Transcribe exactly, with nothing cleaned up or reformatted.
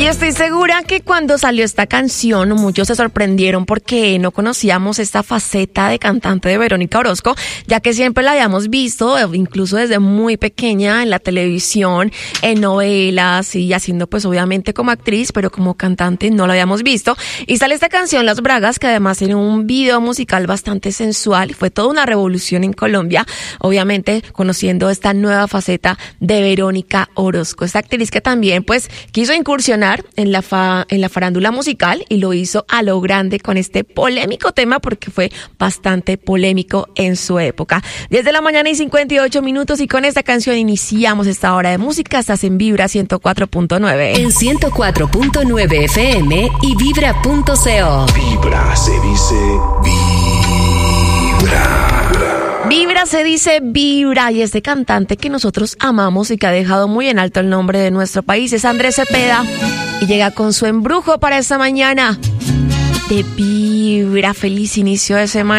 Y estoy segura que cuando salió esta canción muchos se sorprendieron porque no conocíamos esta faceta de cantante de Verónica Orozco, ya que siempre la habíamos visto, incluso desde muy pequeña, en la televisión, en novelas y haciendo pues obviamente como actriz, pero como cantante no la habíamos visto. Y sale esta canción, Las Bragas, que además tiene un video musical bastante sensual. Fue toda una revolución en Colombia, obviamente conociendo esta nueva faceta de Verónica Orozco, esta actriz que también pues quiso incursionar en la fa, en la farándula musical y lo hizo a lo grande con este polémico tema porque fue bastante polémico en su época. diez de la mañana y cincuenta y ocho minutos y con esta canción iniciamos esta hora de música. Estás en Vibra ciento cuatro punto nueve. En ciento cuatro punto nueve F M y vibra punto co. Vibra se dice vibra. Vibra se dice vibra, y este cantante que nosotros amamos y que ha dejado muy en alto el nombre de nuestro país es Andrés Cepeda, y llega con su embrujo para esta mañana de Vibra. Feliz inicio de semana.